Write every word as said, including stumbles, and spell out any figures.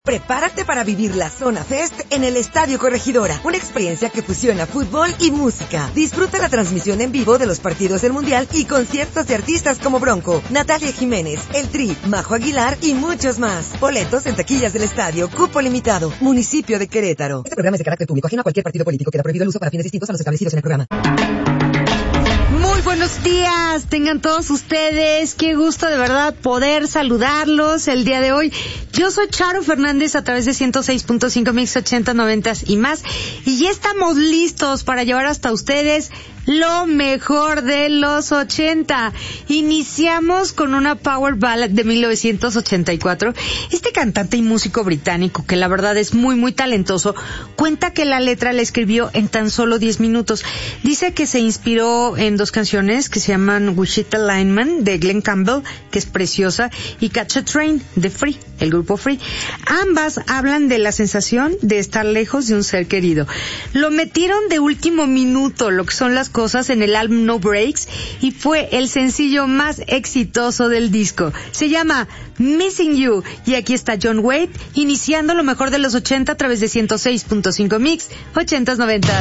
Prepárate para vivir la Zona Fest en el Estadio Corregidora, una experiencia que fusiona fútbol y música. Disfruta la transmisión en vivo de los partidos del Mundial y conciertos de artistas como Bronco, Natalia Jiménez, El Tri, Majo Aguilar y muchos más. Boletos en taquillas del estadio, cupo limitado, municipio de Querétaro. Este programa es de carácter público, ajeno a cualquier partido político. Queda prohibido el uso para fines distintos a los establecidos en el programa. Muy buenos días, tengan todos ustedes, qué gusto de verdad poder saludarlos el día de hoy. Yo soy Charo Fernández a través de ciento seis punto cinco Mix ochenta, noventa y más, y ya estamos listos para llevar hasta ustedes lo mejor de los ochenta. Iniciamos con una power ballad de mil novecientos ochenta y cuatro. Este cantante y músico británico, que la verdad es muy muy talentoso, cuenta que la letra la escribió en tan solo diez minutos. Dice que se inspiró en dos canciones que se llaman Wichita Lineman de Glenn Campbell, que es preciosa, y Catch a Train de Free, el grupo Free. Ambas hablan de la sensación de estar lejos de un ser querido. Lo metieron de último minuto, lo que son las cosas, en el álbum No Breaks, y fue el sencillo más exitoso del disco. Se llama Missing You, y aquí está John Waite iniciando lo mejor de los ochenta a través de ciento seis punto cinco Mix ochenta noventa.